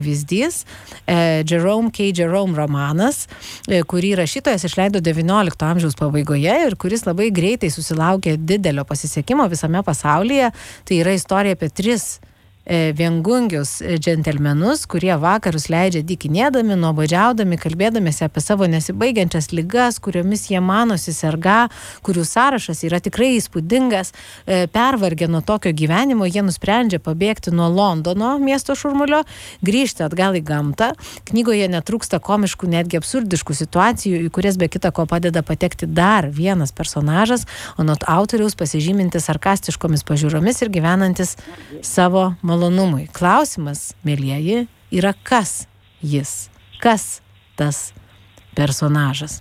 pavyzdys, Jerome K. Jerome romanas, kurį rašytojas išleido XIX amžiaus pabaigoje ir kuris labai greitai susilaukė didelio pasisekimo visame pasaulyje. Tai yra istorija apie 3 viengungius džentelmenus, kurie vakarus leidžia dykinėdami, nuobodžiaudami, kalbėdamėsi apie savo nesibaigiančias ligas, kuriomis jie manosi serga, kurių sąrašas yra tikrai įspūdingas. Pervargę nuo tokio gyvenimo, jie nusprendžia pabėgti nuo Londono miesto šurmulio, grįžti atgal į gamtą. Knygoje netrūksta komiškų, netgi absurdiškų situacijų, į kurias be kita ko padeda patekti dar vienas personažas, anot autoriaus pasižymintis sarkastiškomis pažiūromis ir gyvenantis savo malonumui. Klausimas, mielieji, yra kas jis? Kas tas personažas?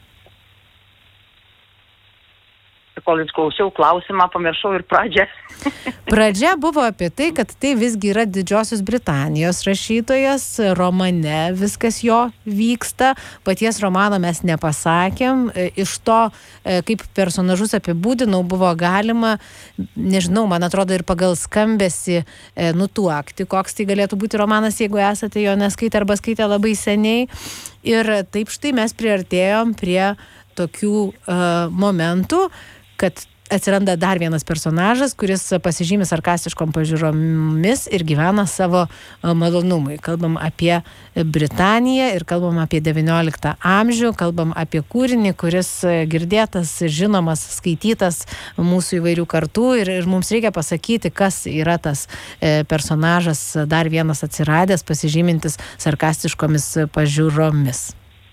Kol jūs klausiau klausimą, pamiršau ir pradžią. Pradžia buvo apie tai, kad tai visgi yra Didžiosios Britanijos rašytojas, romane viskas jo vyksta, paties romano mes nepasakėm, iš to, kaip personažus apibūdinau, buvo galima, nežinau, man atrodo ir pagal skambesį nutuokti, koks tai galėtų būti romanas, jeigu esate jo neskaitę arba skaitę labai seniai. Ir taip štai mes priartėjom prie tokių momentų, kad atsiranda dar vienas personažas, kuris pasižymi sarkastiškom pažiūromis ir gyvena savo malonumui. Kalbam apie Britaniją ir kalbam apie XIX amžių, kalbam apie kūrinį, kuris girdėtas, žinomas, skaitytas mūsų įvairių kartų ir mums reikia pasakyti, kas yra tas personažas, dar vienas atsiradęs, pasižymintis sarkastiškomis pažiūromis.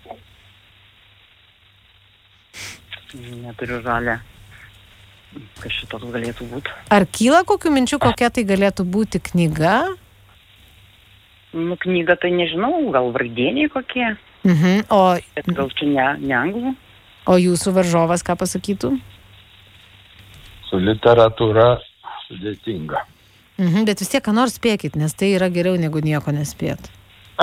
Neturiu žalę. Kas šitoks galėtų būti? Ar kyla kokių minčių, kokia tai galėtų būti knyga? Knyga tai nežinau, gal vargdieniai kokie. O gal čia ne anglų. O jūsų varžovas ką pasakytų? Su literatūra sudėtinga. Bet vis tiek ką nors spėkit, nes tai yra geriau negu nieko nespėt.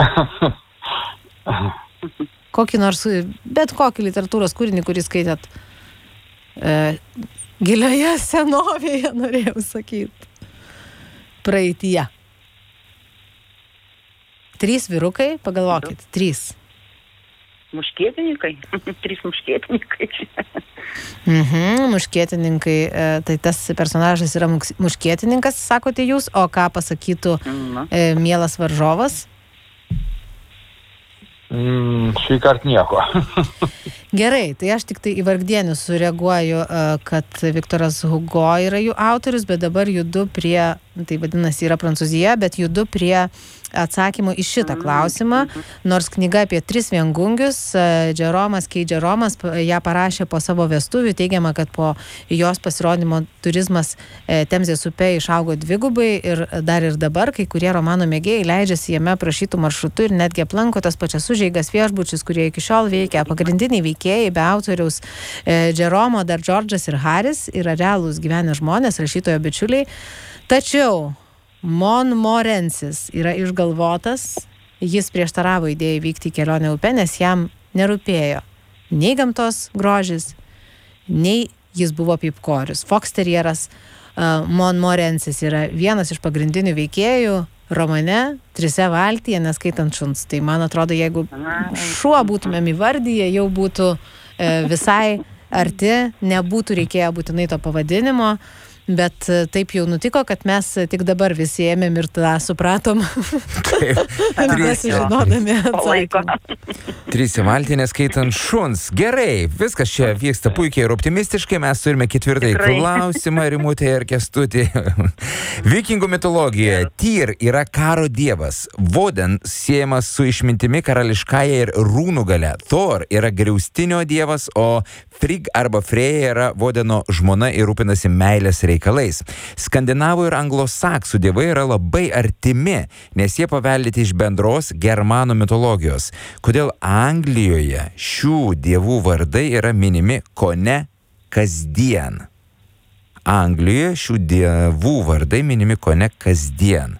Kokį nors, bet kokį literatūros kūrinį, kurį skaitėt gilioje senovėje, norėjau sakyti, praeityje. 3 vyrukai, pagalvokit, 3. Muškietininkai? 3 muškietininkai. Muškietininkai, tai tas personažas yra muškietininkas, sakote jūs, o ką pasakytų mielas varžovas? Šį kartą nieko. Gerai, tai aš tik tai į vargdienius sureaguoju, kad Viktoras Hugo yra jų autorius, bet dabar judu prie, tai vadinasi yra Prancūzija, bet judu prie atsakymų į šitą klausimą. Nors knyga apie 3 viengungius, Jeromas K. Jeromas ją parašė po savo vestuvių, teigiama, kad po jos pasirodymo turizmas Temzės upe išaugo 2 ir dar ir dabar kai kurie romano mėgėjai leidžiasi jame aprašytų maršrutų ir netgi aplanko tas pačias užeigas, viešbučius, kurie iki šiol veikia. Pagrindiniai veikėjai be autoriaus Jeromo dar Džordžas ir Haris yra realūs gyvenę žmonės, rašytojo bičiuliai. Tačiau Montmorencis yra išgalvotas, jis prieštaravo idėjai vykti į kelionę upe, nes jam nerūpėjo nei gamtos grožis, nei jis buvo pipkorius. Foksterjeras Montmorencis yra vienas iš pagrindinių veikėjų romane 3 valtyje, neskaitant šuns. Tai man atrodo, jeigu šuo būtumėm įvardyje, jau būtų visai arti, nebūtų reikėję būtinai to pavadinimo. Bet taip jau nutiko, kad mes tik dabar visi ėmėm ir tą supratom. Žinodami atsakymą. 3 valtį neskaitant šuns. Gerai, viskas čia vyksta puikiai ir optimistiškai. Mes turime 4 klausimą, Rimutė ir Kęstutį. Vikingų mitologija. Tyr yra karo dievas. Voden siejamas su išmintimi, karališkąja ir rūnų gale. Thor yra griaustinio dievas, o Frigg arba Freyja yra Vodeno žmona ir rūpinasi meilės reikalais. Skandinavų ir anglosaksų dievai yra labai artimi, nes jie paveldėti iš bendros germanų mitologijos. Kodėl Anglijoje šių dievų vardai yra minimi kone kasdien? Anglijoje šių dievų vardai minimi kone kasdien.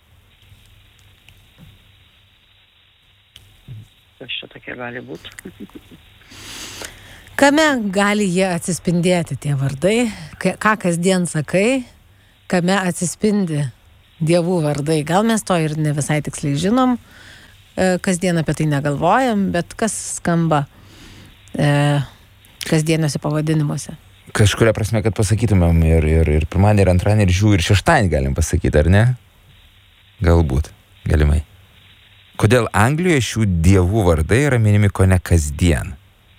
Kas čia tokia gali būti? Kame gali jie atsispindėti tie vardai? Ką kasdien sakai? Kame atsispindi dievų vardai? Gal mes to ir ne visai tiksliai žinom, kasdien apie tai negalvojam, bet kas skamba kasdieniuose pavadinimuose. Kažkuria prasme, kad pasakytumėm ir pirmadienį, ir antradienį, ir žiūrį, ir šeštadienį galim pasakyti, ar ne? Galbūt, galimai. Kodėl Anglijoje šių dievų vardai yra minimi kone kasdien?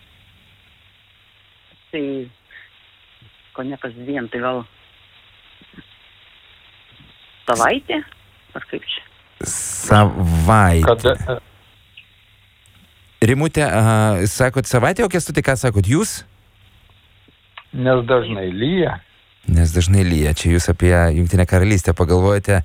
Tai kone kasdien, tai gal savaitė? Ar kaip čia? Savaitė. Rimutė, sakot savaitė, o Kęstuti, ką sakot jūs? Nes dažnai lyja. Nes dažnai lyja. Čia jūs apie Jungtinę karalystę pagalvojate.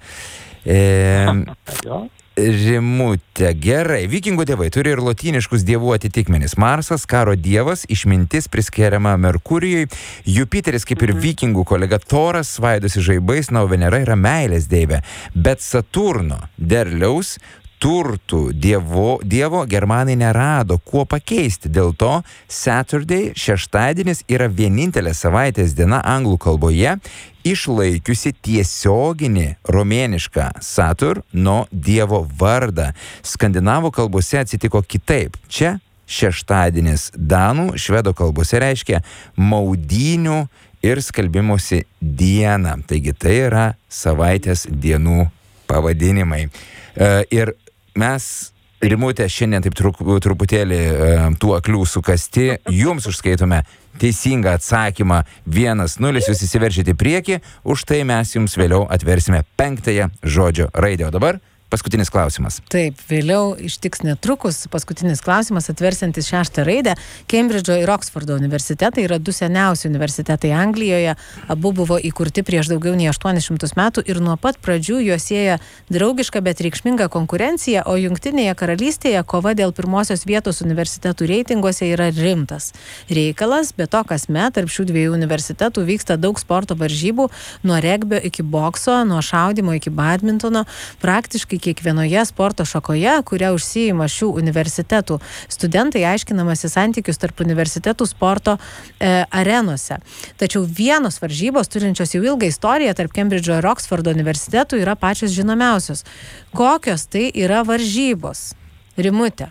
Jo. Rimutė, gerai. Vikingų dievai turi ir lotyniškus dievų atitikmenis. Marsas, karo dievas, išmintis priskiriama Merkurijui. Jupiteris, kaip ir vikingų kolega Toras, svaidosi žaibais, na, o Venera yra meilės deivė. Bet Saturno, derliaus, turtų dievo germanai nerado kuo pakeisti. Dėl to Saturday, šeštadienis, yra vienintelė savaitės diena anglų kalboje išlaikiusi tiesioginį romėnišką Saturno dievo vardą. Skandinavų kalbose atsitiko kitaip. Čia šeštadienis danų, švedų kalbose reiškia maudynių ir skalbimosi dieną. Taigi tai yra savaitės dienų pavadinimai. Ir mes, Rimutė, šiandien taip truputėlį tų aklių sukasti, jums užskaitome teisingą atsakymą 1-0, jūs įsiveržite į priekį, už tai mes jums vėliau atversime 5 žodžio raidę. O dabar paskutinis klausimas. Taip, vėliau ištiks netrukus paskutinis klausimas, atversiantis 6 raidę. Kembridžo ir Oksfordo universitetai yra 2 seniausi universitetai Anglijoje. Abu buvo įkurti prieš daugiau nei 800 metų ir nuo pat pradžių juos sieja draugiška, bet reikšminga konkurencija, o Jungtinėje karalystėje kova dėl pirmosios vietos universitetų reitinguose yra rimtas reikalas. Be to, kasmet tarp šių 2 universitetų vyksta daug sporto varžybų, nuo regbio iki bokso, nuo šaudimo iki badmintono. Praktiškai kiekvienoje sporto šakoje, kuria užsiima šių universitetų studentai, aiškinamasi santykius tarp universitetų sporto arenose. Tačiau vienos varžybos, turinčios jau ilgą istoriją tarp Kembridžo ir Oksfordo universitetų, yra pačios žinomiausios. Kokios tai yra varžybos? Rimutė.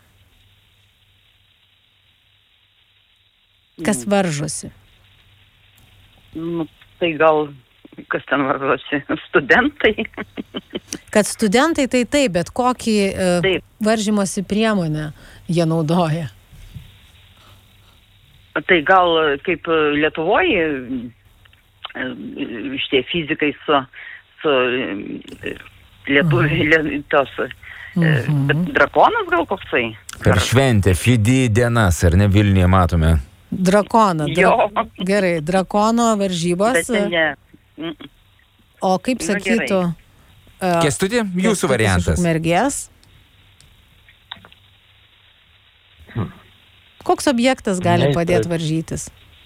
Kas varžosi? Nu, tai gal kas ten varžosi? Studentai? Kad studentai tai taip, bet kokį varžymosi priemonę jie naudoja? Tai gal kaip Lietuvoje šitie fizikai su tos drakonas gal koksai? Per šventę, Fidi dienas, ar ne, Vilniuje matome? Drakoną. Gerai, drakono varžybos. Bet ne. O kaip sakytų... Kęstuti, jūsų variantas. Ukmergės. Koks objektas gali padėti varžytis?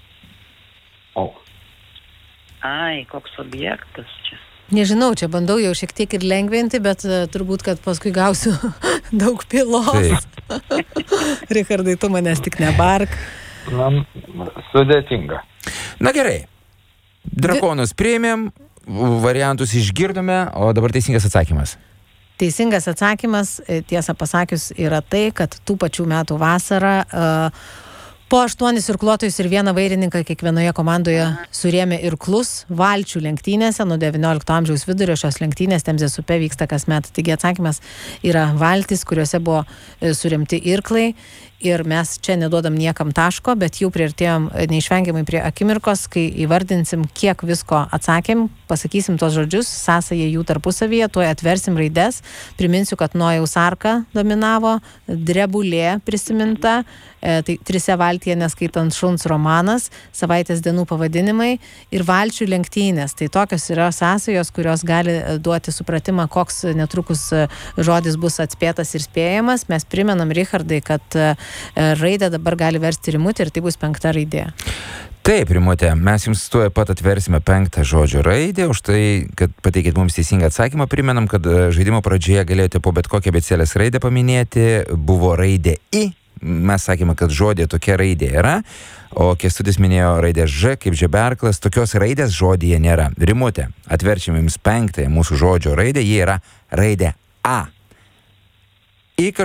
Ai, koks objektas čia. Nežinau, čia bandau jau šiek tiek ir lengvinti, bet turbūt, kad paskui gausiu daug pilos. Richardai, tu manęs tik nebark. Man sudėtinga. Na gerai. Drakonus priėmėm, variantus išgirdome, o dabar teisingas atsakymas. Teisingas atsakymas, tiesą pasakius, yra tai, kad tų pačių metų vasarą po 8 irkluotojus ir 1 vairininką kiekvienoje komandoje surėmė irklus valčių lenktynėse. Nuo 19 amžiaus vidurio šios lenktynės Temzės upe vyksta kasmet. Taigi atsakymas yra valtis, kuriuose buvo suremti irklai. Ir mes čia neduodam niekam taško, bet jau priartėjom neišvengiamai prie akimirkos, kai įvardinsim, kiek visko atsakėm, pasakysim tos žodžius, sąsąjį jų tarpusavyje, tuoj atversim raides. Priminsiu, kad Nojaus arka dominavo, drebulė prisiminta, tai 3 valtyje neskaitant šuns romanas, savaitės dienų pavadinimai ir valčių lenktynės. Tai tokios yra sąsajos, kurios gali duoti supratimą, koks netrukus žodis bus atspėtas ir spėjamas. Mes primenam, Richardai, kad raidę dabar gali versti Rimutė ir tai bus 5 raidė. Taip, Rimutė, mes jums tuoj pat atversime 5 žodžio raidę, už tai, kad pateikėt mums teisingą atsakymą. Primenam, kad žaidimo pradžioje galėjote po bet kokią abėcėlės raidę paminėti, buvo raidė I, mes sakėme, kad žodė tokia raidė yra, o Kęstutis minėjo raidę Ž kaip žeberklas, tokios raidės žodyje nėra. Rimutė, atverčiame jums 5 mūsų žodžio raidę, jie yra raidė A. I